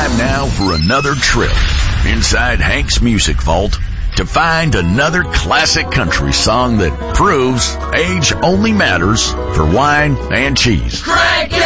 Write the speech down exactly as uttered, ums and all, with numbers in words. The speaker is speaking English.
time now for another trip inside Hank's Music Vault to find another classic country song that proves age only matters for wine and cheese. Crank it